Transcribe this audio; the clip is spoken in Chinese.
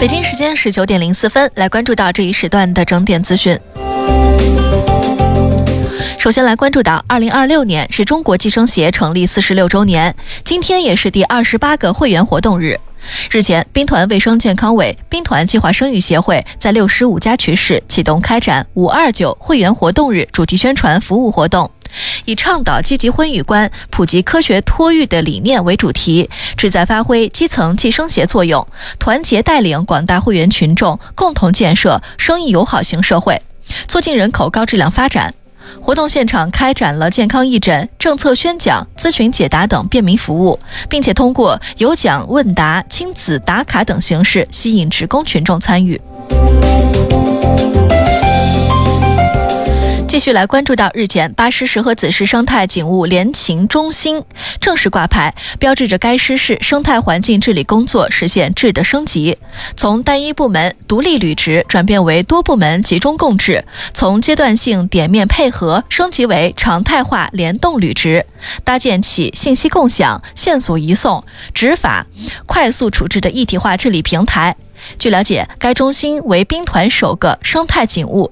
北京时间19点04分，来关注到这一时段的整点资讯。首先来关注到2026年是中国计生协成立46周年，今天也是第28个会员活动日。日前，兵团卫生健康委、兵团计划生育协会在65家区市启动开展529会员活动日主题宣传服务活动，以倡导积极婚育观、普及科学托育的理念为主题，旨在发挥基层计生协作用，团结带领广大会员群众共同建设生育友好型社会，促进人口高质量发展。活动现场开展了健康义诊、政策宣讲、咨询解答等便民服务，并且通过有奖问答、亲子打卡等形式吸引职工群众参与。继续来关注到日前巴师石河子市生态景物联勤中心正式挂牌，标志着该市生态环境治理工作实现质的升级，从单一部门独立履职转变为多部门集中共治，从阶段性点面配合升级为常态化联动履职，搭建起信息共享、线索移送、执法、快速处置的一体化治理平台。据了解，该中心为兵团首个生态景物